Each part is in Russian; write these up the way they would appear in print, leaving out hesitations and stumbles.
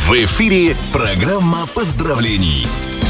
В эфире программа поздравлений.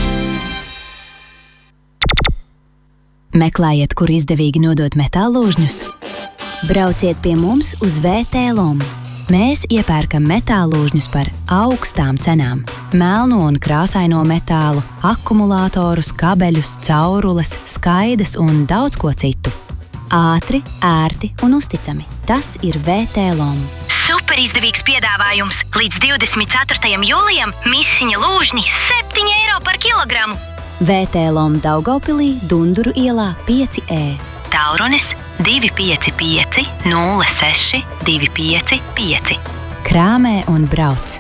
Meklējiet, kur izdevīgi nodot metālložņus? Brauciet pie mums uz VTLOM. Mēs iepērkam metālložņus par augstām cenām. Melno un krāsaino metālu, akumulātorus, kabeļus, caurules, skaidas un daudz ko citu. Ātri, ērti un uzticami. Tas ir VTLOM. Super izdevīgs piedāvājums! Līdz 24. jūlijam misiņa lūžņi 7 eiro par kilogramu. VTLOM Daugavpilī, Dunduru ielā 5E. Tālrunis 255 06 255. Krāmē un brauc!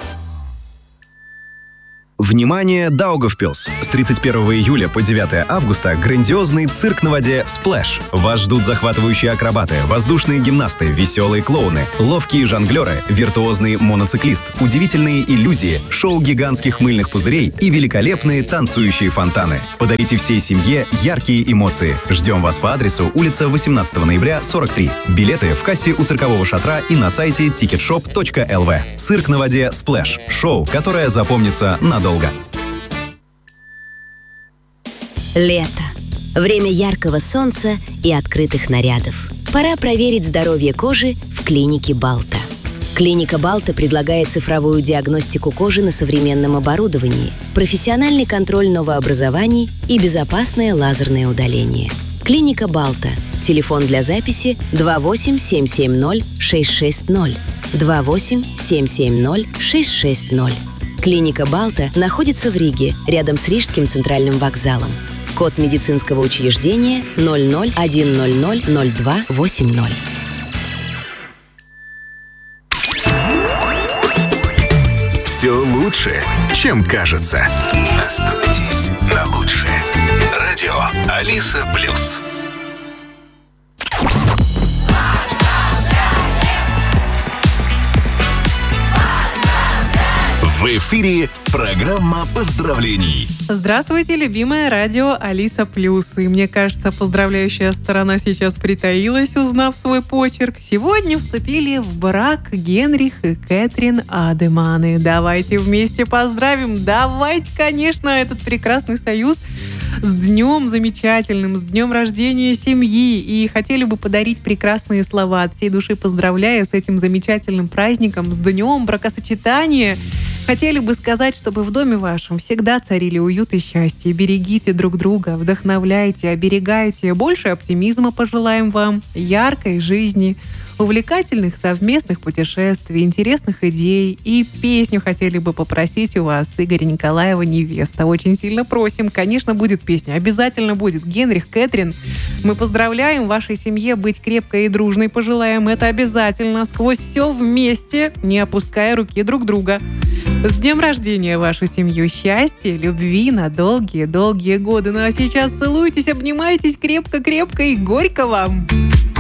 Внимание, Даугавпилс! С 31 июля по 9 августа грандиозный цирк на воде «Сплэш». Вас ждут захватывающие акробаты, воздушные гимнасты, веселые клоуны, ловкие жонглеры, виртуозный моноциклист, удивительные иллюзии, шоу гигантских мыльных пузырей и великолепные танцующие фонтаны. Подарите всей семье яркие эмоции. Ждем вас по адресу улица 18 ноября, 43. Билеты в кассе у циркового шатра и на сайте ticketshop.lv. Цирк на воде «Сплэш». Шоу, которое запомнится надолго. Лето. Время яркого солнца и открытых нарядов. Пора проверить здоровье кожи в клинике Балта. Клиника Балта предлагает цифровую диагностику кожи на современном оборудовании, профессиональный контроль новообразований и безопасное лазерное удаление. Клиника Балта. Телефон для записи 28 770 660. 28 770 660. Клиника Балта находится в Риге, рядом с Рижским центральным вокзалом. Код медицинского учреждения 00100280. Все лучше, чем кажется. Настройтесь на лучшее. Радио Алиса Плюс. В эфире программа поздравлений. Здравствуйте, любимое радио Алиса Плюс. И мне кажется, поздравляющая сторона сейчас притаилась, узнав свой почерк. Сегодня вступили в брак Генрих и Кэтрин Адеманы. Давайте вместе поздравим. Давайте, конечно, этот прекрасный союз с днем замечательным, с днем рождения семьи. И хотели бы подарить прекрасные слова. От всей души поздравляя с этим замечательным праздником, с днем бракосочетания. Хотели бы сказать, чтобы в доме вашем всегда царили уют и счастье. Берегите друг друга, вдохновляйте, оберегайте. Больше оптимизма пожелаем вам, яркой жизни, увлекательных совместных путешествий, интересных идей. И песню хотели бы попросить у вас Игоря Николаева «Невеста». Очень сильно просим. Конечно, будет песня. Обязательно будет. Генрих, Кэтрин, мы поздравляем вашей семье быть крепкой и дружной. Пожелаем это обязательно. Сквозь все вместе, не опуская руки друг друга. С днем рождения вашу семью, счастья, любви на долгие-долгие годы. Ну а сейчас целуйтесь, обнимайтесь крепко-крепко и горько вам!